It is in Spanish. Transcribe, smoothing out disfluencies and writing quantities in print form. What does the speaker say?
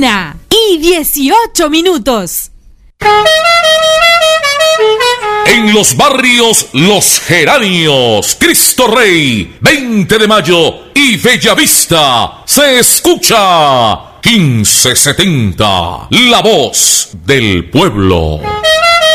1:18. En los barrios Los Geranios, Cristo Rey, 20 de Mayo y Bellavista se escucha 1570, la voz del pueblo.